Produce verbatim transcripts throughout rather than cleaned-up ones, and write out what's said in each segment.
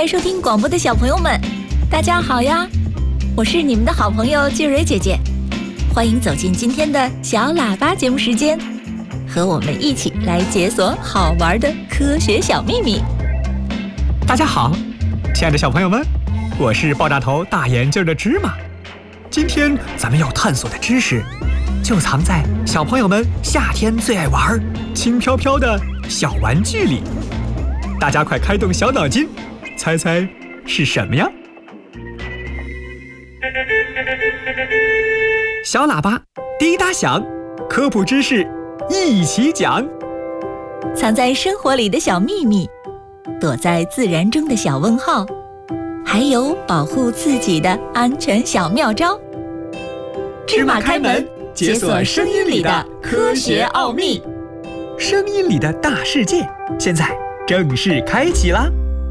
在收听广播的小朋友们，大家好呀！我是你们的好朋友巨蕊姐姐，欢迎走进今天的小喇叭节目时间，和我们一起来解锁好玩的科学小秘密。 大家好，亲爱的小朋友们，我是爆炸头大眼镜的芝麻。今天咱们要探索的知识，就藏在小朋友们夏天最爱玩、轻飘飘的小玩具里。大家快开动小脑筋，猜猜是什么呀？小喇叭滴答响，科普知识一起讲。 藏在生活里的小秘密，躲在自然中的小问号，还有保护自己的安全小妙招。 芝麻开门，解锁声音里的科学奥秘。声音里的大世界，现在正式开启啦！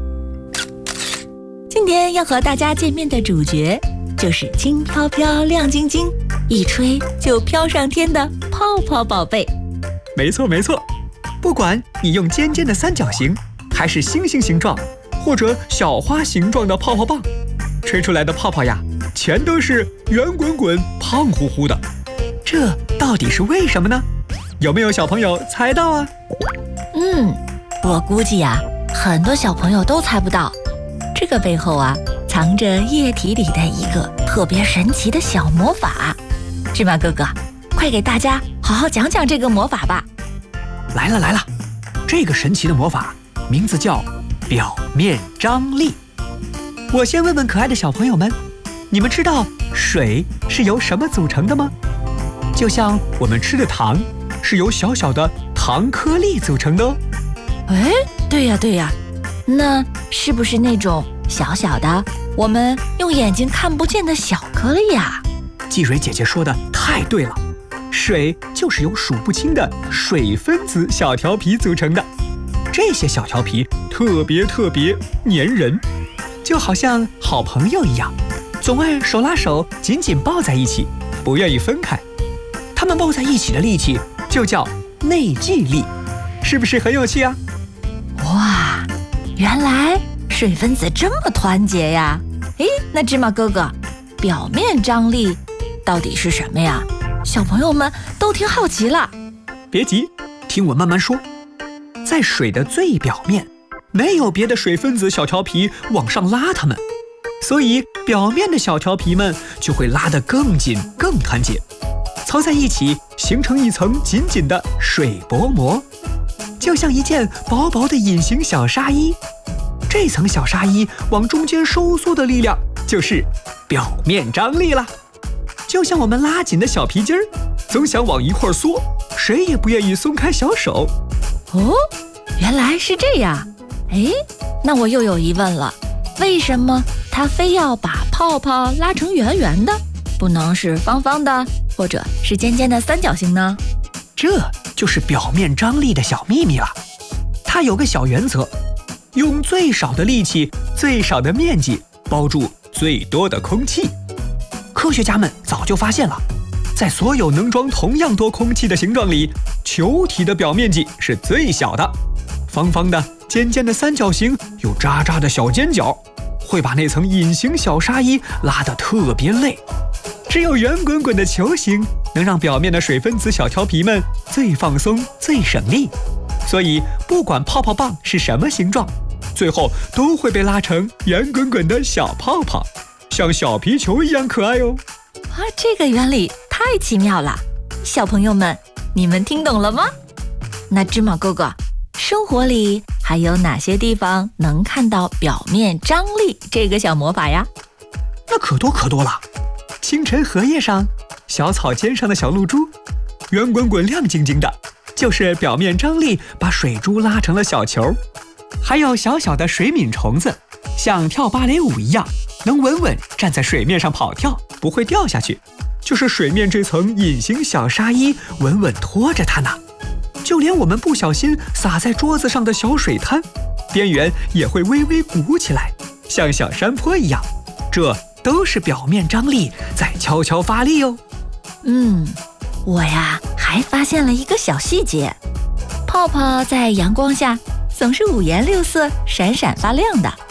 今天要和大家见面的主角，就是轻飘飘、亮晶晶，一吹就飘上天的泡泡宝贝。 没错没错，不管你用尖尖的三角形，还是星星形状，或者小花形状的泡泡棒，吹出来的泡泡呀，全都是圆滚滚、胖乎乎的。这到底是为什么呢？有没有小朋友猜到啊？ 嗯，我估计呀，很多小朋友都猜不到。这个背后啊，藏着液体里的一个特别神奇的小魔法。芝麻哥哥，快给大家好好讲讲这个魔法吧。 来了来了，这个神奇的魔法名字叫表面张力。我先问问可爱的小朋友们，你们知道水是由什么组成的吗？就像我们吃的糖是由小小的糖颗粒组成的哦。 哎，对呀对呀，那是不是那种小小的我们用眼睛看不见的小颗粒呀？ 季蕊姐姐说的太对了，水就是由数不清的水分子小调皮组成的。这些小调皮特别特别粘人，就好像好朋友一样，总爱手拉手紧紧抱在一起，不愿意分开。它们抱在一起的力气就叫内聚力，是不是很有趣啊？ 哇，原来水分子这么团结呀！诶，那芝麻哥哥，表面张力到底是什么呀？小朋友们都挺好奇了。 别急，听我慢慢说。在水的最表面，没有别的水分子小调皮往上拉它们，所以表面的小调皮们就会拉得更紧、更团结，凑在一起形成一层紧紧的水薄膜，就像一件薄薄的隐形小纱衣。这层小纱衣往中间收缩的力量就是表面张力啦。就像我们拉紧的小皮筋儿，总想往一块儿缩，谁也不愿意松开小手。 哦，原来是这样。哎，那我又有疑问了，为什么它非要把泡泡拉成圆圆的，不能是方方的，或者是尖尖的三角形呢？ 这就是表面张力的小秘密了。它有个小原则，用最少的力气、最少的面积包住最多的空气。科学家们早就发现了，在所有能装同样多空气的形状里，球体的表面积是最小的。方方的、尖尖的三角形有渣渣的小尖角，会把那层隐形小纱衣拉得特别累。只有圆滚滚的球形能让表面的水分子小调皮们最放松、最省力。所以不管泡泡棒是什么形状，最后都会被拉成圆滚滚的小泡泡，像小皮球一样可爱哦。 啊，这个原理太奇妙了，小朋友们，你们听懂了吗？那芝麻哥哥，生活里还有哪些地方能看到表面张力这个小魔法呀？ 那可多可多了。清晨荷叶上、小草尖上的小露珠，圆滚滚亮晶晶的，就是表面张力把水珠拉成了小球。还有小小的水敏虫子，像跳芭蕾舞一样，能稳稳站在水面上跑跳，不会掉下去，就是水面这层隐形小纱衣稳稳拖着它呢。就连我们不小心洒在桌子上的小水滩，边缘也会微微鼓起来，像小山坡一样，这都是表面张力在悄悄发力哦。 嗯，我呀还发现了一个小细节，泡泡在阳光下总是五颜六色、闪闪发亮的，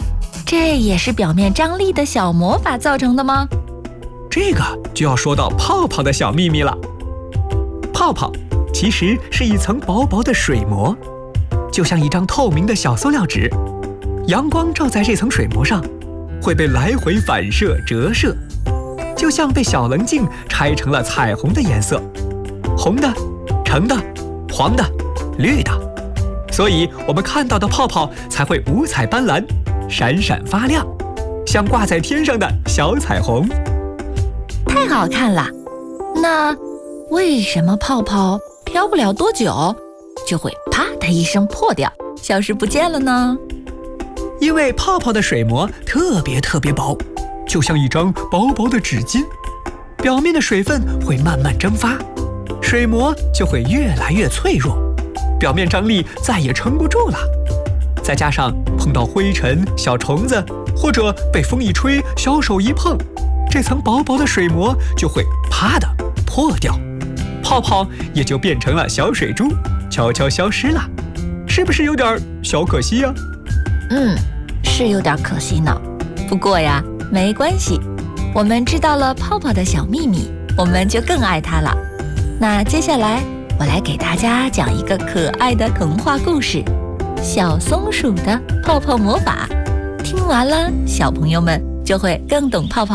这也是表面张力的小魔法造成的吗？ 这个就要说到泡泡的小秘密了。泡泡其实是一层薄薄的水膜，就像一张透明的小塑料纸。阳光照在这层水膜上，会被来回反射折射，就像被小棱镜拆成了彩虹的颜色，红的、橙的、黄的、绿的，所以我们看到的泡泡才会五彩斑斓，闪闪发亮，像挂在天上的小彩虹。 太好看了！那为什么泡泡飘不了多久，就会啪的一声破掉，消失不见了呢？ 因为泡泡的水膜特别特别薄，就像一张薄薄的纸巾，表面的水分会慢慢蒸发，水膜就会越来越脆弱，表面张力再也撑不住了。再加上碰到灰尘、小虫子，或者被风一吹，小手一碰，这层薄薄的水膜就会啪的破掉，泡泡也就变成了小水珠，悄悄消失了。是不是有点小可惜呀？ 嗯，是有点可惜呢。不过呀，没关系，我们知道了泡泡的小秘密，我们就更爱它了。那接下来我来给大家讲一个可爱的童话故事《小松鼠的泡泡魔法》。听完了，小朋友们就会更懂泡泡